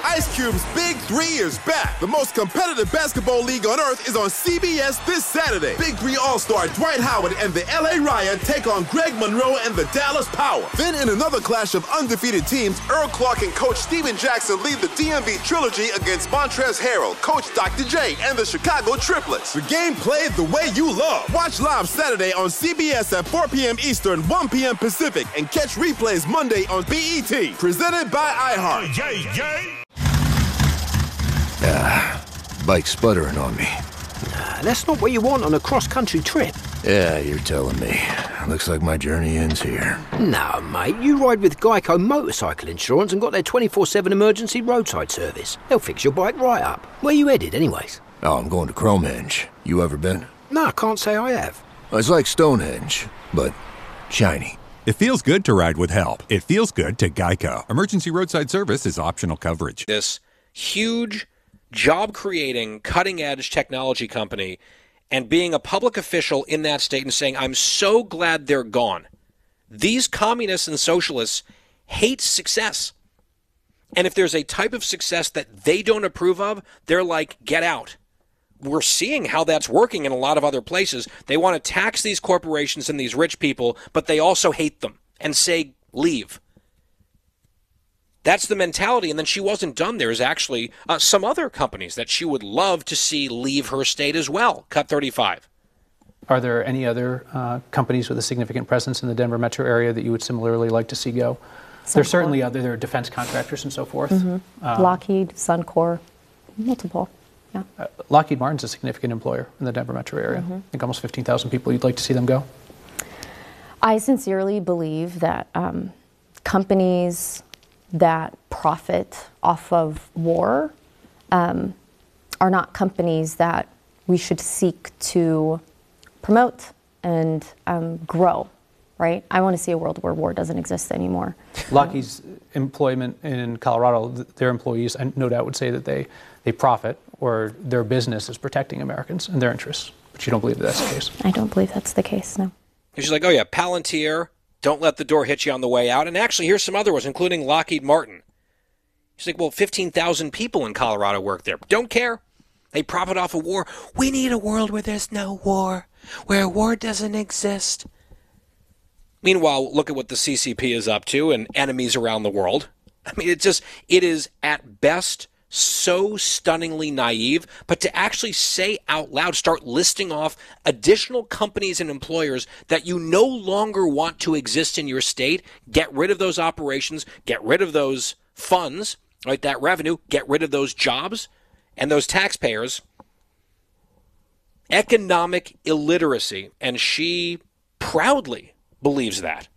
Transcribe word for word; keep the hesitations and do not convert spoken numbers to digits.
Ice Cube's Big Three is back. The most competitive basketball league on earth is on C B S this Saturday. Big Three All-Star Dwight Howard and the L A Riot take on Greg Monroe and the Dallas Power. Then in another clash of undefeated teams, Earl Clark and Coach Steven Jackson lead the D M V Trilogy against Montrezl Harrell, Coach Doctor J, and the Chicago Triplets. The game played the way you love. Watch live Saturday on C B S at four p.m. Eastern, one p.m. Pacific, and catch replays Monday on B E T. Presented by iHeart. Yay, yay. Ah, bike's sputtering on me. Nah, that's not what you want on a cross-country trip. Yeah, you're telling me. Looks like my journey ends here. No, mate, you ride with Geico Motorcycle Insurance and got their twenty-four seven emergency roadside service. They'll fix your bike right up. Where you headed, anyways? Oh, I'm going to Cromenge. You ever been? No, I can't say I have. It's like Stonehenge, but shiny. It feels good to ride with help. It feels good to Geico. Emergency roadside service is optional coverage. This huge, job-creating, cutting-edge technology company and being a public official in that state and saying, I'm so glad they're gone. These communists and socialists hate success. And if there's a type of success that they don't approve of, they're like, get out. We're seeing how that's working in a lot of other places. They want to tax these corporations and these rich people, but they also hate them and say, leave. That's the mentality. And then she wasn't done. There's actually uh, some other companies that she would love to see leave her state as well. Cut thirty-five. Are there any other uh, companies with a significant presence in the Denver metro area that you would similarly like to see go? Suncor. There's certainly other, there are defense contractors and so forth. Mm-hmm. Um, Lockheed, Suncor, multiple. Yeah. Uh, Lockheed Martin's a significant employer in the Denver metro area. Mm-hmm. I think almost fifteen thousand people. You'd like to see them go? I sincerely believe that um, companies that profit off of war um, are not companies that we should seek to promote and um, grow, right? I want to see a world where war doesn't exist anymore. Lockheed's employment in Colorado, their employees, and no doubt would say that they, they profit, or their business is protecting Americans and their interests. But you don't believe that that's the case? I don't believe that's the case, no. And she's like, oh yeah, Palantir, don't let the door hit you on the way out. And actually, here's some other ones, including Lockheed Martin. She's like, well, fifteen thousand people in Colorado work there. Don't care. They profit off of war. We need a world where there's no war, where war doesn't exist. Meanwhile, look at what the C C P is up to and enemies around the world. I mean, it just, it is at best so stunningly naive, but to actually say out loud, start listing off additional companies and employers that you no longer want to exist in your state, get rid of those operations, get rid of those funds, right, that revenue, get rid of those jobs and those taxpayers. Economic illiteracy, and she proudly believes that.